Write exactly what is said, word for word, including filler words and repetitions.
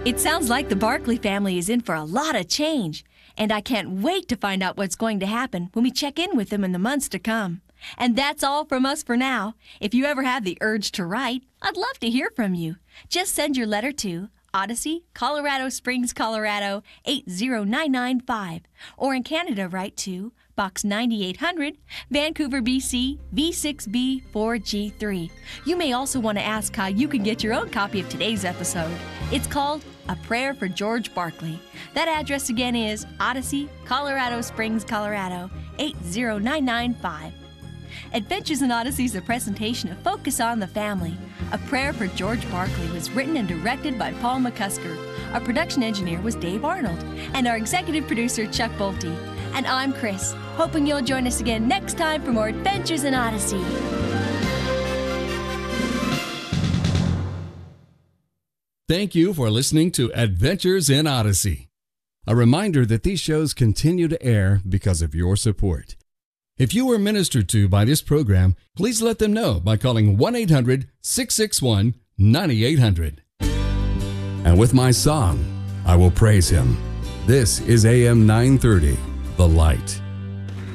It sounds like the Barkley family is in for a lot of change, and I can't wait to find out what's going to happen when we check in with them in the months to come. And that's all from us for now. If you ever have the urge to write, I'd love to hear from you. Just send your letter to Odyssey, Colorado Springs, Colorado eight zero nine nine five, or in Canada write to Box ninety-eight hundred, Vancouver, B C, V six B four G three. You may also want to ask how you can get your own copy of today's episode. It's called A Prayer for George Barkley. That address again is Odyssey, Colorado Springs, Colorado eight zero nine nine five. Adventures in Odyssey is a presentation of Focus on the Family. A Prayer for George Barkley was written and directed by Paul McCusker. Our production engineer was Dave Arnold, and our executive producer, Chuck Bolte. And I'm Chris, hoping you'll join us again next time for more Adventures in Odyssey. Thank you for listening to Adventures in Odyssey. A reminder that these shows continue to air because of your support. If you were ministered to by this program, please let them know by calling one eight hundred, six six one, nine eight hundred. And with my song, I will praise him. This is A M nine thirty, The Light.